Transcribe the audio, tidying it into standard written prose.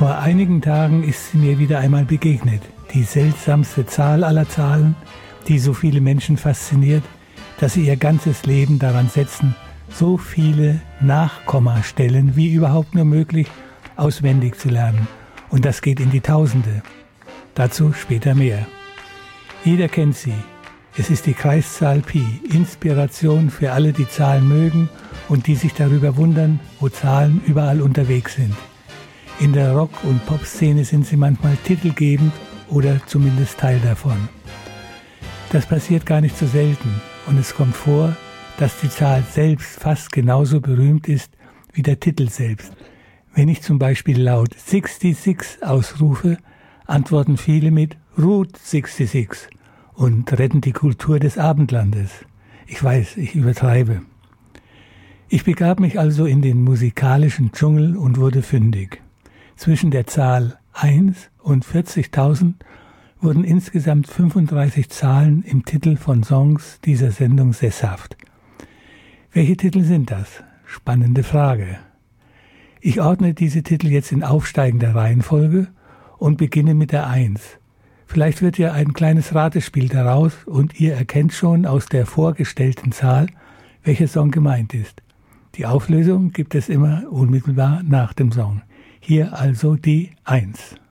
Vor einigen Tagen ist sie mir wieder einmal begegnet. Die seltsamste Zahl aller Zahlen, die so viele Menschen fasziniert, dass sie ihr ganzes Leben daran setzen, so viele Nachkommastellen wie überhaupt nur möglich auswendig zu lernen. Und das geht in die Tausende. Dazu später mehr. Jeder kennt sie. Es ist die Kreiszahl Pi, Inspiration für alle, die Zahlen mögen und die sich darüber wundern, wo Zahlen überall unterwegs sind. In der Rock- und Pop-Szene sind sie manchmal titelgebend oder zumindest Teil davon. Das passiert gar nicht so selten und es kommt vor, dass die Zahl selbst fast genauso berühmt ist wie der Titel selbst. Wenn ich zum Beispiel laut 66 ausrufe, antworten viele mit Route 66 und retten die Kultur des Abendlandes. Ich weiß, ich übertreibe. Ich begab mich also in den musikalischen Dschungel und wurde fündig. Zwischen der Zahl 1 und 40.000 wurden insgesamt 35 Zahlen im Titel von Songs dieser Sendung sesshaft. Welche Titel sind das? Spannende Frage. Ich ordne diese Titel jetzt in aufsteigender Reihenfolge und beginne mit der 1. Vielleicht wird ja ein kleines Ratespiel daraus und ihr erkennt schon aus der vorgestellten Zahl, welcher Song gemeint ist. Die Auflösung gibt es immer unmittelbar nach dem Song. Hier also die 1.